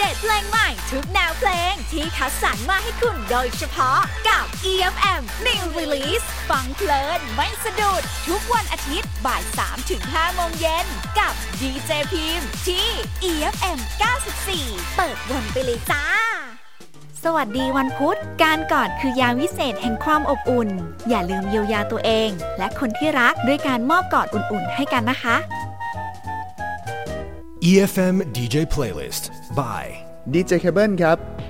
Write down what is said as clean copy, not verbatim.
เดตเพลงใหม่ทุกแนวเพลงที่คัดสรรมาให้คุณโดยเฉพาะกับ EFM New Release ฟังเพลินไม่สะดุดทุกวันอาทิตย์บ่าย 3-5 โมงเย็นกับดีเจพิมพ์ที่ EFM 94 เปิดวนไปเลยจ้าสวัสดีวันพุธการกอดคือยาวิเศษแห่งความอบอุ่นอย่าลืมเยียวยาตัวเองและคนที่รักด้วยการมอบกอดอุ่นๆให้กันนะคะ EFM DJ Playlist by DJ Cable ครับ